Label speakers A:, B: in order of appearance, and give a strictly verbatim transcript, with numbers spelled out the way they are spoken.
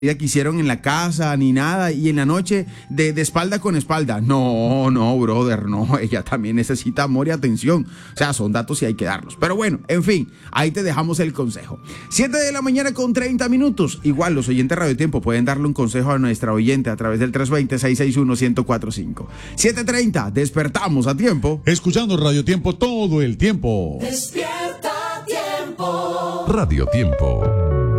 A: que hicieron en la casa ni nada, y en la noche de, de espalda con espalda. No, no, brother, no, ella también necesita amor y atención. O sea, son datos y hay que darlos. Pero bueno, en fin, ahí te dejamos el consejo. siete de la mañana con treinta minutos. Igual los oyentes Radio Tiempo pueden darle un consejo a nuestra oyente a través del tres dos cero, seis seis uno, uno cero cuatro cinco. siete treinta, despertamos a tiempo.
B: Escuchando Radio Tiempo todo el tiempo.
C: Despierta a tiempo.
D: Radio Tiempo.